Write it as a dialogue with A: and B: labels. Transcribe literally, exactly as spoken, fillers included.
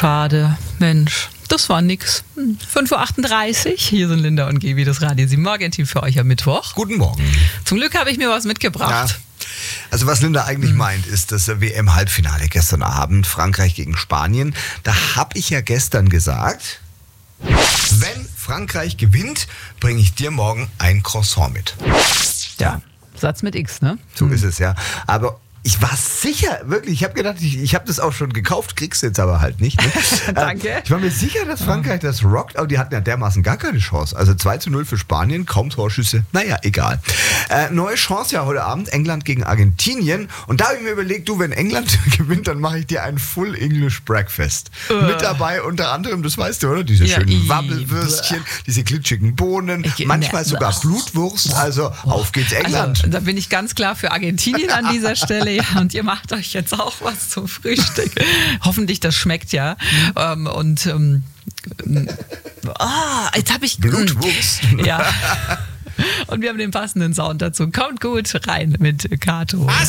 A: schade. Mensch, das war nix. fünf Uhr achtunddreißig, hier sind Linda und Gaby, das Radio sieben Morgen-Team für euch am Mittwoch.
B: Guten Morgen.
A: Zum Glück habe ich mir was mitgebracht.
B: Ja. Also was Linda eigentlich mhm. meint, ist das W M-Halbfinale gestern Abend, Frankreich gegen Spanien. Da habe ich ja gestern gesagt, wenn Frankreich gewinnt, bringe ich dir morgen ein Croissant mit.
A: Ja, Satz mit X, ne?
B: So mhm. ist es, ja. Aber ich war sicher, wirklich, ich habe gedacht, ich, ich habe das auch schon gekauft, kriegst du jetzt aber halt nicht. Ne?
A: Danke.
B: Äh, ich war mir sicher, dass Frankreich das rockt, aber die hatten ja dermaßen gar keine Chance. Also zwei zu null für Spanien, kaum Torschüsse, naja, egal. Äh, neue Chance ja heute Abend, England gegegen Argentinien. Und da habe ich mir überlegt, du, wenn England gewinnt, dann mache ich dir ein Full English Breakfast. Uh. Mit dabei unter anderem, das weißt du, oder? Diese ja, schönen Wabbelwürstchen, diese glitschigen Bohnen, ich, manchmal ne, sogar Blutwurst. Also oh. auf geht's England.
A: Also, da bin ich ganz klar für Argentinien an dieser Stelle. Ja, und ihr macht euch jetzt auch was zum Frühstück. Hoffentlich, das schmeckt ja. Ähm, und ähm, ah, jetzt habe ich
B: Blutwurst.
A: Ja. Und wir haben den passenden Sound dazu. Kommt gut rein mit Kato.